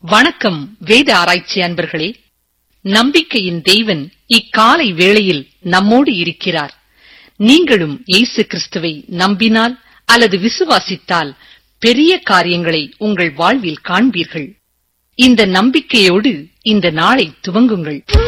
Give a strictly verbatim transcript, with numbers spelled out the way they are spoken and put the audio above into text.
வணக்கம் வேத ஆராய்ச்சி அன்பர்களே. நம்பிக்கையின் தேவன் இக்காலை வேளையில் நம்மோடு இருக்கிறார். நீங்களும் இயேசு கிறிஸ்துவை நம்பினால் அல்லது விசுவாசித்தால் பெரிய காரியங்களை உங்கள் வாழ்வில் காண்பீர்கள். இந்த நம்பிக்கையோடு இந்த நாளை துவங்குங்கள்.